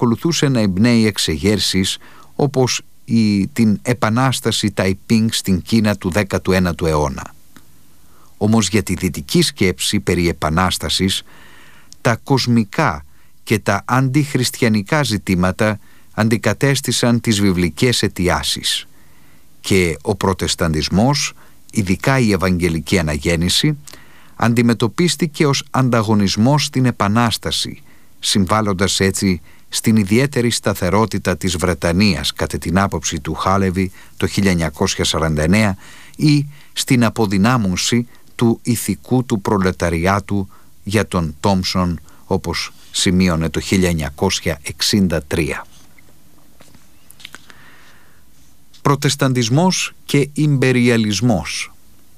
εξακολουθούσε να εμπνέει εξεγέρσεις όπως την Επανάσταση Ταϊπίνγκ στην Κίνα του 19ου αιώνα. Όμως για τη δυτική σκέψη περί επανάστασης, τα κοσμικά και τα αντιχριστιανικά ζητήματα αντικατέστησαν τις βιβλικές αιτιάσεις και ο προτεσταντισμός, ειδικά η Ευαγγελική Αναγέννηση, αντιμετωπίστηκε ως ανταγωνισμός στην Επανάσταση, συμβάλλοντας έτσι στην ιδιαίτερη σταθερότητα της Βρετανίας κατά την άποψη του Χάλεβι το 1949 ή στην αποδυνάμωση του ηθικού του προλεταριάτου για τον Τόμσον, όπως σημείωνε το 1963. Προτεσταντισμός και ιμπεριαλισμός.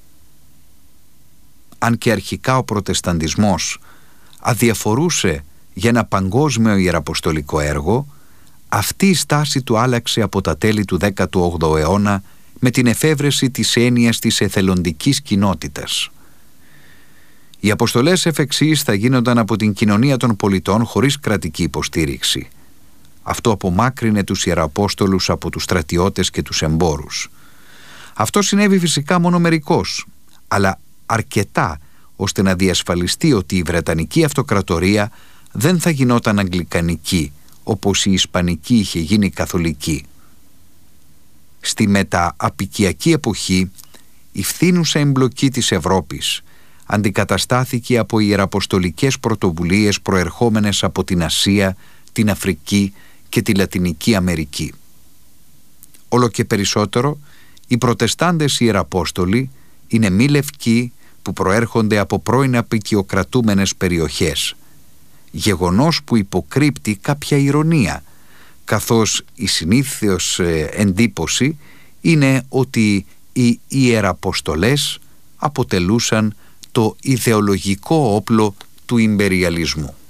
Αν και αρχικά ο προτεσταντισμός αδιαφορούσε για ένα παγκόσμιο ιεραποστολικό έργο, αυτή η στάση του άλλαξε από τα τέλη του 18ου αιώνα με την εφεύρεση της έννοιας της εθελοντικής κοινότητας. Οι αποστολές εφ' εξής θα γίνονταν από την κοινωνία των πολιτών χωρίς κρατική υποστήριξη. Αυτό απομάκρυνε τους ιεραπόστολους από τους στρατιώτες και τους εμπόρους. Αυτό συνέβη φυσικά μόνο μερικώς, αλλά αρκετά ώστε να διασφαλιστεί ότι η Βρετανική Αυτοκρατορία δεν θα γινόταν αγγλικανική, όπως η Ισπανική είχε γίνει καθολική. Στη μετααπικιακή εποχή, η φθήνουσα εμπλοκή της Ευρώπης αντικαταστάθηκε από ιεραποστολικές πρωτοβουλίες προερχόμενες από την Ασία, την Αφρική και τη Λατινική Αμερική. Όλο και περισσότερο, οι προτεστάντες ιεραπόστολοι είναι μη λευκοί που προέρχονται από πρώην απικιοκρατούμενες περιοχές, γεγονός που υποκρύπτει κάποια ηρωνία, καθώς η συνήθως εντύπωση είναι ότι οι ιεραποστολές αποτελούσαν το ιδεολογικό όπλο του ιμπεριαλισμού.